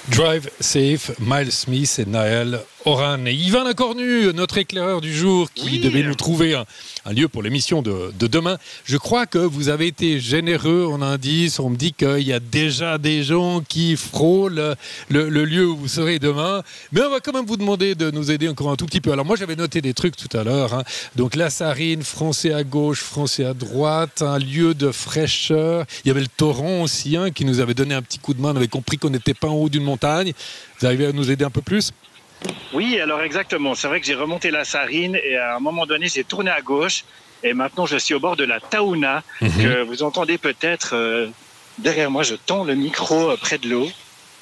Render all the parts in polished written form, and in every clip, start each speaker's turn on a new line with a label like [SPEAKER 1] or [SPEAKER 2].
[SPEAKER 1] Drive Safe, Miles Smith et Naël Oran. Et Yvan Lacornu, notre éclaireur du jour, qui devait nous trouver un lieu pour l'émission de demain. Je crois que vous avez été généreux en indice. On me dit qu'il y a déjà des gens qui frôlent le lieu où vous serez demain. Mais on va quand même vous demander de nous aider encore un tout petit peu. Alors moi, j'avais noté des trucs tout à l'heure. Donc la Sarine, français à gauche, français à droite, un lieu de fraîcheur. Il y avait le torrent aussi, qui nous avait donné un petit coup de main. On avait compris qu'on n'était pas en haut d'une montagne. Vous arrivez à nous aider un peu plus ?
[SPEAKER 2] Oui, alors exactement. C'est vrai que j'ai remonté la Sarine et à un moment donné, j'ai tourné à gauche. Et maintenant, je suis au bord de la Taouna, que vous entendez peut-être derrière moi. Je tends le micro près de l'eau.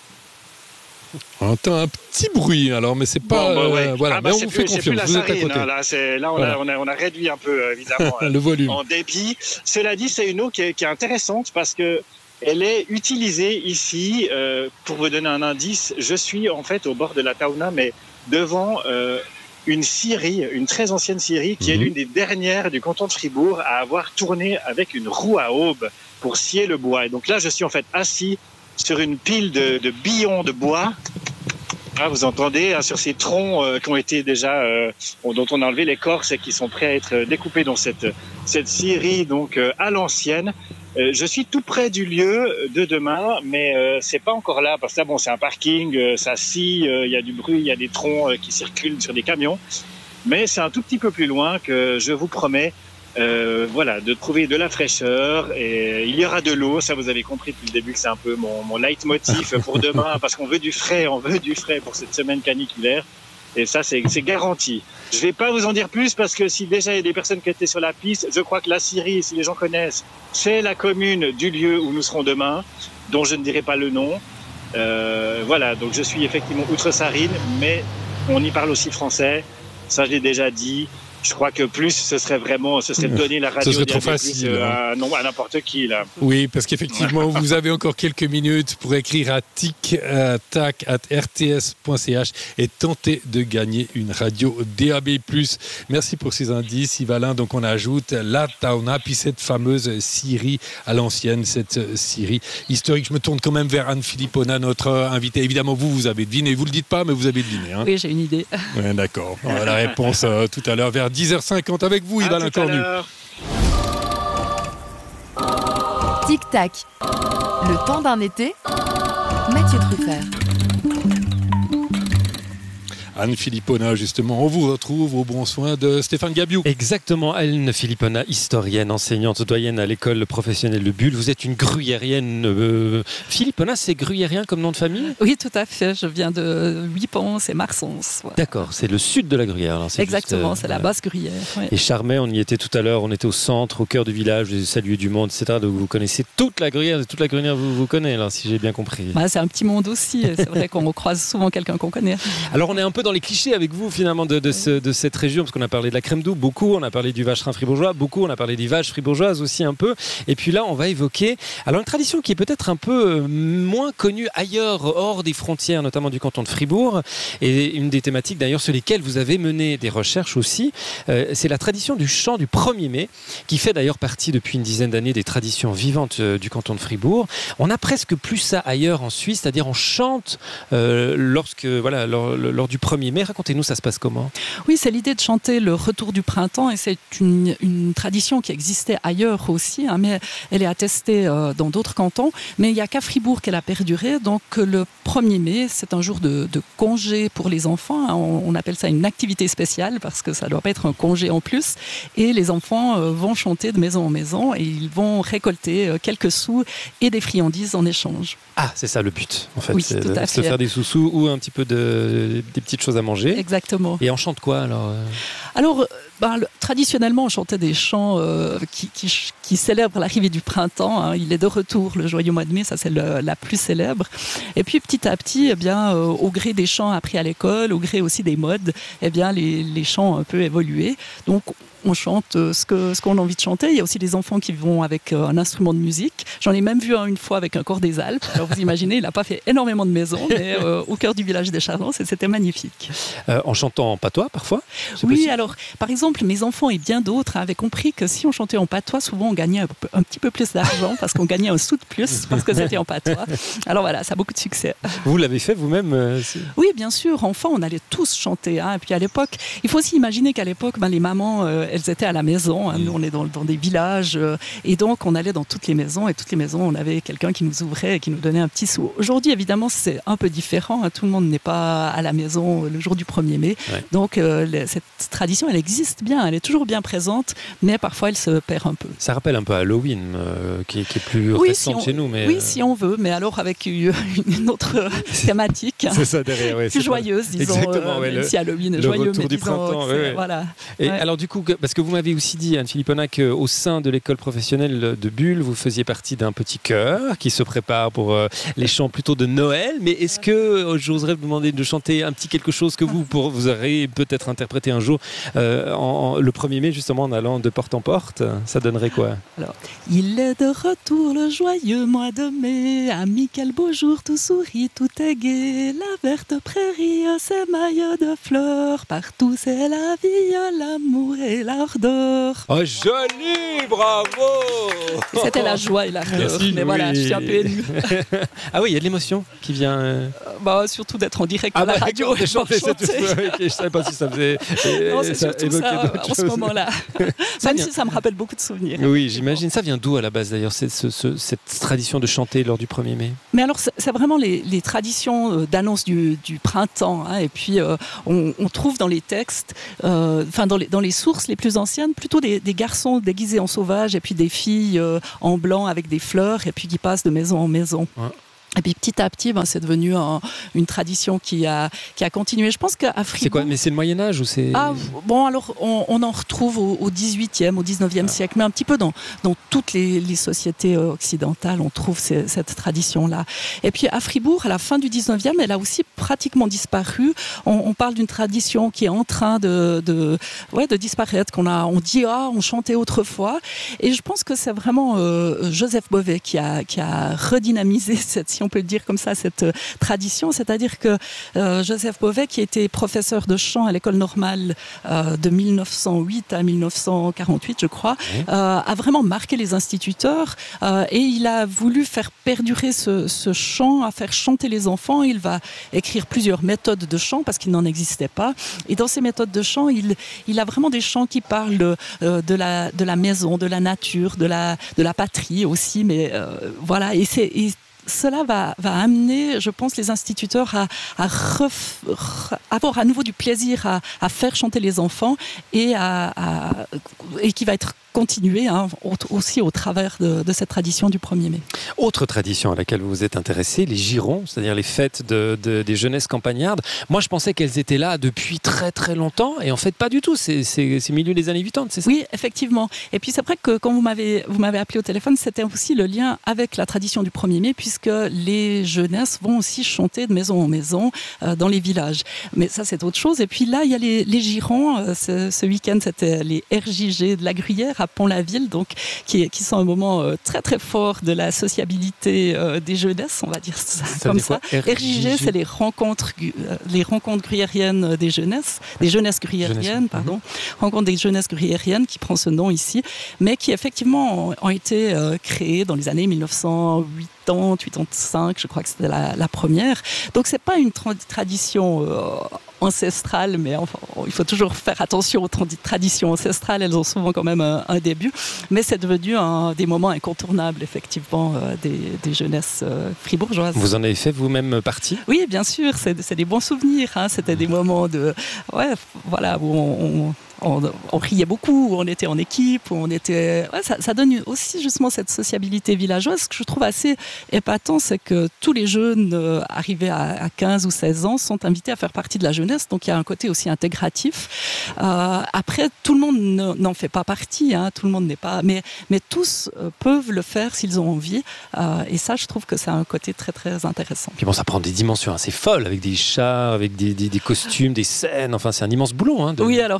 [SPEAKER 1] On entend un petit bruit, alors, mais c'est pas... voilà, mais on vous fait confiance,
[SPEAKER 2] c'est plus la
[SPEAKER 1] vous êtes à
[SPEAKER 2] Sarine,
[SPEAKER 1] côté.
[SPEAKER 2] Là, on a réduit un peu, évidemment,
[SPEAKER 1] le volume
[SPEAKER 2] en débit. Cela dit, c'est une eau qui est intéressante parce que elle est utilisée ici, pour vous donner un indice, je suis en fait au bord de la Taouna, mais devant une scierie, une très ancienne scierie, qui est l'une des dernières du canton de Fribourg à avoir tourné avec une roue à aube pour scier le bois. Et donc là, je suis en fait assis sur une pile de billons de bois. Ah, vous entendez, sur ces troncs qui ont été déjà, dont on a enlevé l'écorce et qui sont prêts à être découpés dans cette scierie, donc à l'ancienne. Je suis tout près du lieu de demain, mais c'est pas encore là parce que là, bon, c'est un parking, ça scie, il y a du bruit, il y a des troncs qui circulent sur des camions. Mais c'est un tout petit peu plus loin que je vous promets, de trouver de la fraîcheur. Et il y aura de l'eau, ça vous avez compris depuis le début que c'est un peu mon leitmotiv pour demain, parce qu'on veut du frais pour cette semaine caniculaire. Et ça, c'est garanti. Je vais pas vous en dire plus parce que si déjà il y a des personnes qui étaient sur la piste, je crois que la Syrie, si les gens connaissent, c'est la commune du lieu où nous serons demain, dont je ne dirai pas le nom. Donc je suis effectivement outre-Sarine, mais on y parle aussi français. Ça, je l'ai déjà dit. Je crois que plus, ce serait de donner la radio.
[SPEAKER 1] Ce serait trop facile.
[SPEAKER 2] À n'importe qui, là.
[SPEAKER 1] Oui, parce qu'effectivement, vous avez encore quelques minutes pour écrire à tic@rts.ch et tenter de gagner une radio DAB+. Merci pour ces indices, Yvalin. Donc, on ajoute la Taouna, puis cette fameuse scierie à l'ancienne, cette scierie historique. Je me tourne quand même vers Anne Philippona, notre invitée. Évidemment, vous avez deviné. Vous le dites pas, mais vous avez deviné.
[SPEAKER 3] Oui, j'ai une idée.
[SPEAKER 1] Ouais, d'accord. La réponse tout à l'heure vers 10h50 avec vous, Yvan Lacornu.
[SPEAKER 4] Tic-tac, le temps d'un été, Mathieu Truffert.
[SPEAKER 1] Anne Philippona, justement, on vous retrouve au bon soin de Stéphane Gabiou.
[SPEAKER 5] Exactement, Anne Philippona, historienne, enseignante, doyenne à l'école professionnelle de Bulle. Vous êtes une gruyérienne. Philippona, c'est gruyérien comme nom de famille ?
[SPEAKER 3] Oui, tout à fait. Je viens de Huipons et Marsons. Ouais.
[SPEAKER 5] D'accord, c'est le sud de la Gruyère. Alors
[SPEAKER 3] exactement, c'est la basse Gruyère. Ouais.
[SPEAKER 5] Et Charmey, on y était tout à l'heure, on était au centre, au cœur du village, vous avez salué du monde, etc. Donc vous connaissez toute la Gruyère vous connaissez, là, si j'ai bien compris.
[SPEAKER 3] C'est un petit monde aussi. C'est vrai qu'on croise souvent quelqu'un qu'on connaît.
[SPEAKER 5] Alors on est un peu dans les clichés avec vous finalement de cette région, parce qu'on a parlé de la crème d'eau beaucoup, on a parlé du vacherin fribourgeois beaucoup, on a parlé des vaches fribourgeoises aussi un peu, et puis là on va évoquer une tradition qui est peut-être un peu moins connue ailleurs, hors des frontières, notamment du canton de Fribourg, et une des thématiques d'ailleurs sur lesquelles vous avez mené des recherches aussi, c'est la tradition du chant du 1er mai, qui fait d'ailleurs partie depuis une dizaine d'années des traditions vivantes du canton de Fribourg. On a presque plus ça ailleurs en Suisse, c'est-à-dire on chante lors du 1er mai. Racontez-nous, ça se passe comment ?
[SPEAKER 3] Oui, c'est l'idée de chanter le retour du printemps, et c'est une tradition qui existait ailleurs aussi, mais elle est attestée dans d'autres cantons. Mais il n'y a qu'à Fribourg qu'elle a perduré. Donc le 1er mai, c'est un jour de congé pour les enfants. On appelle ça une activité spéciale parce que ça ne doit pas être un congé en plus. Et les enfants vont chanter de maison en maison et ils vont récolter quelques sous et des friandises en échange.
[SPEAKER 5] Ah, c'est ça le but, en fait.
[SPEAKER 3] Oui,
[SPEAKER 5] c'est
[SPEAKER 3] tout à fait.
[SPEAKER 5] se faire des sous-sous ou un petit peu des petites choses à manger.
[SPEAKER 3] Exactement.
[SPEAKER 5] Et on chante quoi alors ?
[SPEAKER 3] Traditionnellement, on chantait des chants qui célèbrent l'arrivée du printemps. Il est de retour, le joyeux mois de mai, ça c'est la plus célèbre. Et puis petit à petit, au gré des chants appris à l'école, au gré aussi des modes, les chants ont un peu évolué. Donc on chante ce qu'on a envie de chanter. Il y a aussi des enfants qui vont avec un instrument de musique. J'en ai même vu un une fois avec un corps des Alpes. Alors vous imaginez, il n'a pas fait énormément de maisons, mais au cœur du village des Charentes, et c'était magnifique.
[SPEAKER 5] En chantant en patois parfois?
[SPEAKER 3] Oui, possible. Alors par exemple, mes enfants et bien d'autres avaient compris que si on chantait en patois, souvent on gagnait un petit peu plus d'argent parce qu'on gagnait un sou de plus parce que c'était en patois. Alors voilà, ça a beaucoup de succès.
[SPEAKER 5] Vous l'avez fait vous-même?
[SPEAKER 3] Oui, bien sûr. Enfant, on allait tous chanter. Hein. Et puis à l'époque, il faut aussi imaginer qu'à l'époque, les mamans, elles étaient à la maison. Hein. Nous, on est dans des villages. Et donc, on allait dans toutes les maisons. Et toutes les maisons, on avait quelqu'un qui nous ouvrait et qui nous donnait un petit sou. Aujourd'hui, évidemment, c'est un peu différent. Hein. Tout le monde n'est pas à la maison le jour du 1er mai. Ouais. Donc, cette tradition, elle existe bien. Elle est toujours bien présente. Mais parfois, elle se perd un peu.
[SPEAKER 5] Ça rappelle un peu Halloween, qui est plus récente chez nous. Mais
[SPEAKER 3] oui, si on veut. Mais alors, avec une autre thématique.
[SPEAKER 5] C'est ça derrière, oui.
[SPEAKER 3] Plus joyeuse, disons.
[SPEAKER 5] Exactement,
[SPEAKER 3] même si Halloween est joyeux, mais
[SPEAKER 5] du printemps, oui.
[SPEAKER 3] Voilà.
[SPEAKER 5] Et alors du coup, parce que vous m'avez aussi dit, Anne-Philippe Onat, qu'au sein de l'école professionnelle de Bulle, vous faisiez partie d'un petit chœur qui se prépare pour les chants plutôt de Noël. Mais est-ce que j'oserais vous demander de chanter un petit quelque chose que vous aurez peut-être interprété un jour le 1er mai, justement, en allant de porte en porte? Ça donnerait quoi?
[SPEAKER 3] Alors, il est de retour le joyeux mois de mai, ami quel beau jour, tout sourit, tout est gai, la verte prairie, ses maillots de fleurs, partout c'est la vie, l'amour et l'ardeur.
[SPEAKER 5] Oh joli, bravo!
[SPEAKER 3] C'était la joie et l'ardeur, mais voilà, je suis un peu émue.
[SPEAKER 5] Ah oui, il y a de l'émotion qui vient.
[SPEAKER 3] Surtout d'être en direct à la radio et chanter.
[SPEAKER 5] Je ne savais pas si ça faisait.
[SPEAKER 3] Non, c'est surtout ça en ce moment-là. Même si ça me rappelle beaucoup de souvenirs.
[SPEAKER 5] Oui, j'imagine. Ça vient d'où à la base d'ailleurs, cette tradition de chanter lors du 1er mai?
[SPEAKER 3] Mais alors, c'est vraiment les traditions d'annonce du printemps. Hein, et puis, on trouve dans les textes, dans les sources les plus anciennes, plutôt des garçons déguisés en sauvages et puis des filles en blanc avec des fleurs et puis qui passent de maison en maison. Ouais. Et puis petit à petit, c'est devenu une tradition qui a continué. Je pense qu'à Fribourg...
[SPEAKER 5] C'est quoi? Mais c'est le Moyen-Âge ou c'est...
[SPEAKER 3] Alors on en retrouve au 18e, au 19e siècle, mais un petit peu dans toutes les sociétés occidentales, on trouve cette tradition-là. Et puis à Fribourg, à la fin du 19e, elle a aussi pratiquement disparu. On parle d'une tradition qui est en train de disparaître, on dit on chantait autrefois. Et je pense que c'est vraiment Joseph Beauvais qui a redynamisé si on peut le dire comme ça, cette tradition. C'est-à-dire que Joseph Beauvais, qui était professeur de chant à l'école normale de 1908 à 1948, je crois, a vraiment marqué les instituteurs et il a voulu faire perdurer ce chant, à faire chanter les enfants. Il va écrire plusieurs méthodes de chant parce qu'il n'en existait pas. Et dans ces méthodes de chant, il a vraiment des chants qui parlent de la maison, de la nature, de la patrie aussi. Mais voilà, et cela va amener, je pense, les instituteurs à avoir à nouveau du plaisir à faire chanter les enfants et qui va être continué aussi au travers de cette tradition du 1er mai.
[SPEAKER 5] Autre tradition à laquelle vous vous êtes intéressé, les girons, c'est-à-dire les fêtes des jeunesses campagnardes. Moi, je pensais qu'elles étaient là depuis très très longtemps et en fait pas du tout. C'est milieu des années 80, c'est ça?
[SPEAKER 3] Oui, effectivement. Et puis c'est vrai que quand vous m'avez appelé au téléphone, c'était aussi le lien avec la tradition du 1er mai puisque les jeunesses vont aussi chanter de maison en maison dans les villages. Mais ça, c'est autre chose. Et puis là, il y a les girons. Ce week-end, c'était les RJG de la Gruyère à Pont-la-Ville, donc qui sont un moment très très fort de la sociabilité des jeunesses, on va dire ça comme ça. RJG, c'est les rencontres gruyériennes des jeunesses gruyériennes, pardon. Rencontre des jeunesses gruyériennes qui prend ce nom ici, mais qui effectivement ont été créées dans les années 1985, je crois que c'était la première. Donc c'est pas une tradition ancestrale, mais enfin, il faut toujours faire attention aux traditions ancestrales, elles ont souvent quand même un début, mais c'est devenu des moments incontournables, effectivement, des jeunesses fribourgeoises.
[SPEAKER 5] Vous en avez fait vous-même partie?
[SPEAKER 3] Oui, bien sûr, c'est des bons souvenirs, hein. C'était des moments où on riait beaucoup, où on était en équipe, où on était... ça donne aussi justement cette sociabilité villageoise. Ce que je trouve assez épatant, c'est que tous les jeunes arrivés à 15 ou 16 ans sont invités à faire partie de la jeunesse, donc il y a un côté aussi intégratif. Après, tout le monde n'en fait pas partie, hein, tout le monde n'est pas... Mais tous peuvent le faire s'ils ont envie, et ça, je trouve que c'est un côté très très intéressant.
[SPEAKER 5] Puis bon, ça prend des dimensions assez folles, avec des chars, avec des costumes, des scènes, enfin c'est un immense boulot. Hein,
[SPEAKER 3] Oui, alors là,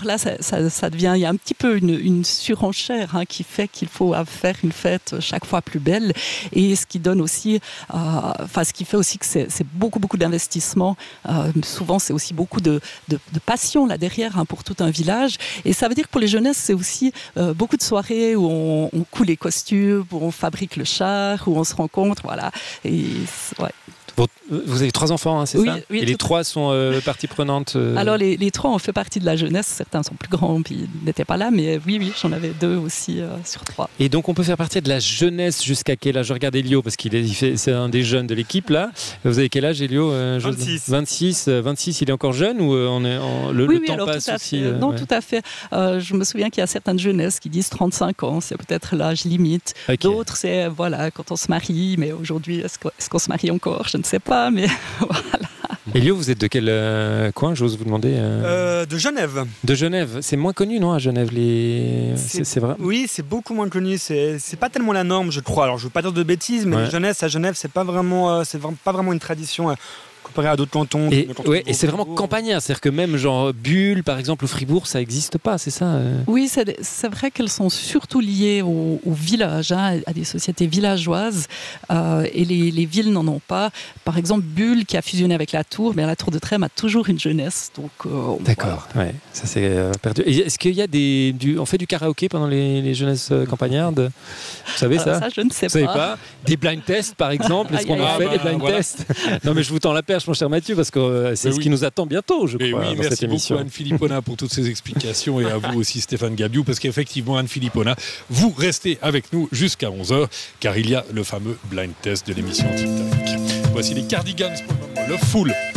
[SPEAKER 3] ça devient, il y a un petit peu une surenchère qui fait qu'il faut faire une fête chaque fois plus belle, et ce qui donne aussi, ce qui fait aussi que c'est beaucoup d'investissement. Souvent, c'est aussi beaucoup de passion là derrière pour tout un village, et ça veut dire que pour les jeunesses, c'est aussi beaucoup de soirées où on coud les costumes, où on fabrique le char, où on se rencontre, voilà. Et ouais.
[SPEAKER 5] Vous avez 3 enfants, c'est ça?
[SPEAKER 3] Oui,
[SPEAKER 5] et les 3 sont partie prenante
[SPEAKER 3] Alors, les 3 ont fait partie de la jeunesse. Certains sont plus grands, puis ils n'étaient pas là. Mais oui, j'en avais 2 aussi sur 3.
[SPEAKER 5] Et donc, on peut faire partie de la jeunesse jusqu'à quel âge? Je regarde Elio, parce c'est un des jeunes de l'équipe, là. Vous avez quel âge, Elio? 26. 26, il est encore jeune ou le temps passe aussi
[SPEAKER 3] Non, tout à fait. Je me souviens qu'il y a certaines jeunesses qui disent 35 ans. C'est peut-être l'âge limite. Okay. D'autres, c'est quand on se marie. Mais aujourd'hui, est-ce qu'on se marie encore? Je ne sais pas, mais voilà.
[SPEAKER 5] Elio, vous êtes de quel coin, j'ose vous demander
[SPEAKER 6] De Genève.
[SPEAKER 5] De Genève. C'est moins connu, non, à Genève c'est vrai?
[SPEAKER 6] Oui, c'est beaucoup moins connu. C'est pas tellement la norme, je crois. Alors, je veux pas dire de bêtises, mais la jeunesse à Genève, c'est pas vraiment une tradition. Comparé à d'autres cantons.
[SPEAKER 5] Et c'est vraiment campagnard, c'est-à-dire que même genre Bulle, par exemple, ou Fribourg, ça n'existe pas, c'est ça?
[SPEAKER 3] Oui, c'est vrai qu'elles sont surtout liées au village, à des sociétés villageoises, et les villes n'en ont pas. Par exemple, Bulle, qui a fusionné avec la Tour, mais la Tour de Trême a toujours une jeunesse. Donc,
[SPEAKER 5] d'accord, voilà. Ça s'est perdu. Et est-ce qu'il y a on fait du karaoké pendant les jeunesses campagnardes? Vous savez ça?
[SPEAKER 3] Ça, je ne sais
[SPEAKER 5] pas. Vous savez pas? Des blind tests, par exemple? Est-ce qu'on en fait des blind tests? Non, mais je vous tends la perche, mon cher Mathieu, parce que c'est ce qui nous attend bientôt, je crois, dans cette émission.
[SPEAKER 1] Merci beaucoup, Anne Philippona, pour toutes ces explications, et à vous aussi, Stéphane Gabiou, parce qu'effectivement, Anne Philippona, vous restez avec nous jusqu'à 11h, car il y a le fameux blind test de l'émission Tic Tac. Voici les Cardigans pour le moment, le full.